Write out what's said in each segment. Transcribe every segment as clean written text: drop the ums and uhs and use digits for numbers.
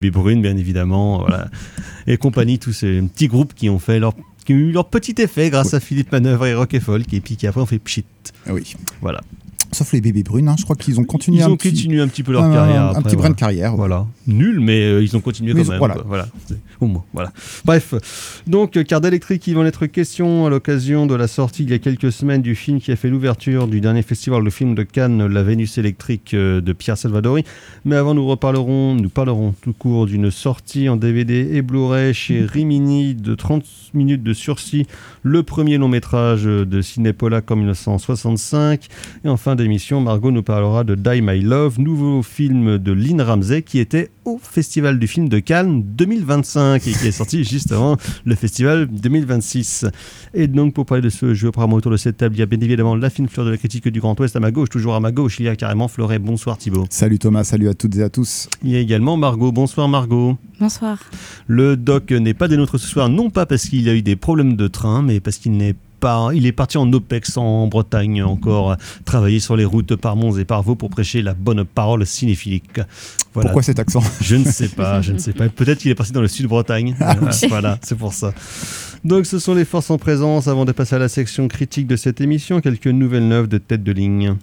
Brune, bien évidemment, voilà, et compagnie, tous ces petits groupes qui ont eu leur petit effet grâce à Philippe Manœuvre et Rock et Folk, et puis qui après ont fait pchit. Oui. Voilà. Sauf les bébés brunes, je crois qu'ils ont continué un petit peu leur carrière. Un petit brin de carrière. Voilà. Nul, mais ils ont continué quand même. Voilà. Au moins, voilà. Bref. Donc, Card électrique, il va en être question à l'occasion de la sortie il y a quelques semaines du film qui a fait l'ouverture du dernier festival de film de Cannes, La Vénus électrique de Pierre Salvadori. Mais avant, nous parlerons tout court d'une sortie en DVD et Blu-ray chez Rimini de 30 minutes de sursis, le premier long métrage de Sidney Pollack en 1965. Et en fin d'émission, Margot nous parlera de Die My Love, nouveau film de Lynn Ramsey qui était au Festival du film de Cannes 2025 et qui est sorti juste avant le festival 2026. Et donc pour parler de ce jeu, programme autour de cette table, il y a bien évidemment la fine fleur de la critique du Grand Ouest à ma gauche, toujours à ma gauche, il y a carrément Fleuret. Bonsoir Thibaut. Salut Thomas, salut à toutes et à tous. Il y a également Margot. Bonsoir Margot. Bonsoir. Le doc n'est pas des nôtres ce soir, non pas parce qu'il a eu des problèmes de train, mais parce qu'il est parti en OPEX en Bretagne encore travailler sur les routes par Mons et par Vaud pour prêcher la bonne parole cinéphilique. Voilà. Pourquoi cet accent ? Je ne sais pas. Peut-être qu'il est parti dans le sud-Bretagne. Voilà, c'est pour ça. Donc ce sont les forces en présence. Avant de passer à la section critique de cette émission, quelques nouvelles neuves de tête de ligne.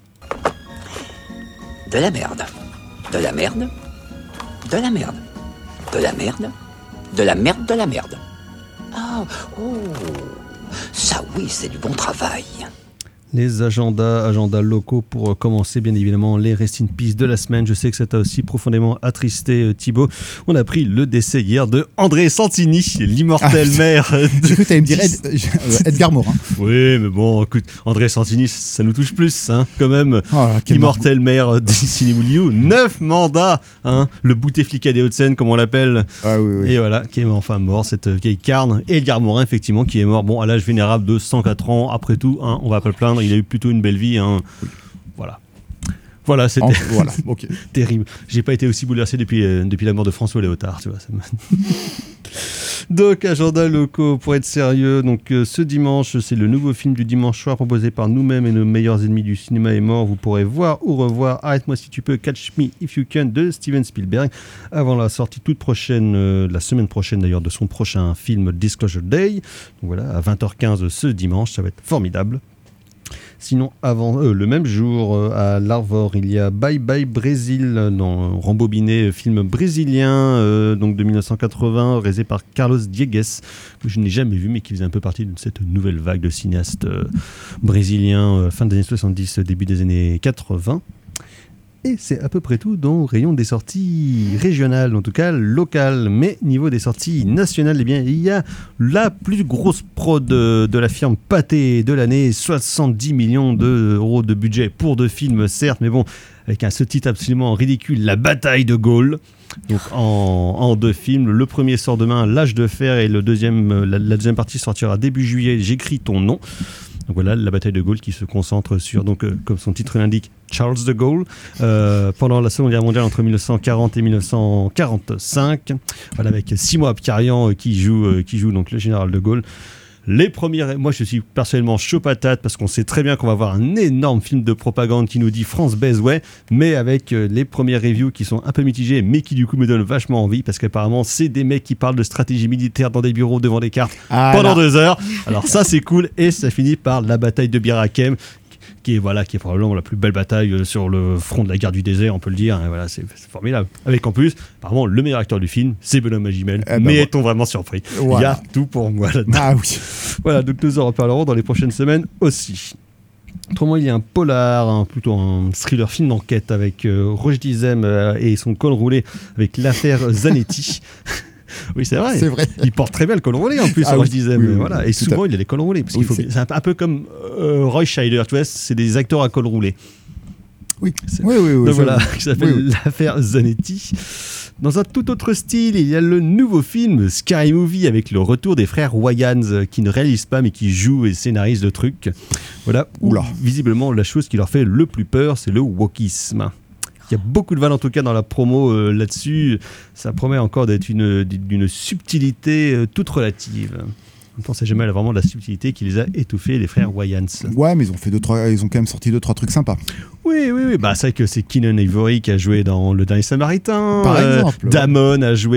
De la merde. De la merde. De la merde. De la merde. De la merde de la merde. Ah, oh. Ça oui, c'est du bon travail. Les agendas locaux pour commencer, bien évidemment, les Rest in Peace de la semaine. Je sais que ça t'a aussi profondément attristé, Thibaut. On a appris le décès hier de André Santini, l'immortel maire. J'ai cru que t'allais me dire Edgar Morin. Oui, mais bon, écoute, André Santini, ça nous touche plus, quand même. Immortel maire d'Issy-les-Moulineaux, 9 mandats, le Bouteflika des Hauts-de-Seine, comme on l'appelle. Ah, oui. Et voilà, qui est enfin mort, cette vieille carne. Et Edgar Morin, effectivement, qui est mort, à l'âge vénérable de 104 ans. Après tout, on va pas le plaindre. Il a eu plutôt une belle vie. Oui. Voilà, c'était okay. terrible. J'ai pas été aussi bouleversé depuis la mort de François Léotard, tu vois. Donc, agenda locaux, pour être sérieux. Donc, ce dimanche, c'est le nouveau film du dimanche soir proposé par nous-mêmes et nos meilleurs ennemis du cinéma est mort. Vous pourrez voir ou revoir Arrête-moi si tu peux, Catch Me If You Can de Steven Spielberg avant la sortie toute prochaine, la semaine prochaine d'ailleurs, de son prochain film Disclosure Day. Donc voilà, à 20h15 ce dimanche, ça va être formidable. Sinon, avant le même jour, à l'Arvor, il y a Bye Bye Brésil, rembobiné film brésilien donc de 1980, réalisé par Carlos Diegues, que je n'ai jamais vu, mais qui faisait un peu partie de cette nouvelle vague de cinéastes brésiliens fin des années 70, début des années 80. Et c'est à peu près tout dans le rayon des sorties régionales, en tout cas locales. Mais niveau des sorties nationales, eh bien, il y a la plus grosse prod de la firme Pathé de l'année, 70 millions d'euros de budget pour 2 films, certes, mais bon, avec ce titre absolument ridicule, La Bataille de Gaulle. Donc en 2 films, le premier sort demain, L'Âge de fer, et le deuxième, la deuxième partie sortira début juillet, J'écris ton nom. Donc voilà, la bataille de Gaulle qui se concentre sur, donc, comme son titre l'indique, Charles de Gaulle, pendant la Seconde Guerre mondiale entre 1940 et 1945. Voilà, avec Simon Abkarian qui joue donc le général de Gaulle. Les premières, moi je suis personnellement chaud patate parce qu'on sait très bien qu'on va avoir un énorme film de propagande qui nous dit France baise, ouais, mais avec les premières reviews qui sont un peu mitigées, mais qui du coup me donnent vachement envie parce qu'apparemment c'est des mecs qui parlent de stratégie militaire dans des bureaux devant des cartes pendant 2 heures. Alors ça c'est cool, et ça finit par la bataille de Bir Hakeim, qui est probablement la plus belle bataille sur le front de la guerre du désert, on peut le dire. Et voilà, c'est formidable. Avec en plus, apparemment, le meilleur acteur du film, c'est Benoît Magimel. Mais est-on vraiment surpris ? Voilà. Il y a tout pour moi là-dedans. Ah oui. Voilà, donc nous en reparlerons dans les prochaines semaines aussi. Autrement, il y a un polar, plutôt un thriller film d'enquête avec Roche Dizem et son col roulé avec l'affaire Zanetti. Oui, c'est vrai. Il porte très bien le col roulé en plus, je disais. Oui, voilà. Et souvent, il a les cols roulés. Parce c'est un peu comme Roy Scheider, tu vois, c'est des acteurs à col roulé. Oui. Donc voilà, qui s'appelle l'affaire Zanetti. Dans un tout autre style, il y a le nouveau film Scary Movie avec le retour des frères Wayans qui ne réalisent pas mais qui jouent et scénarisent le truc. Voilà. Oula. Visiblement, la chose qui leur fait le plus peur, c'est le wokisme. Il y a beaucoup de vannes en tout cas dans la promo là-dessus. Ça promet encore d'être d'une subtilité toute relative. même temps, c'est jamais vraiment la subtilité qui les a étouffés, les frères Wayans. Ouais, mais ils ont quand même sorti 2-3 trucs sympas. Oui. Bah, c'est vrai que c'est Keenan Ivory qui a joué dans Le Dernier Samaritain. Par exemple. Damon a joué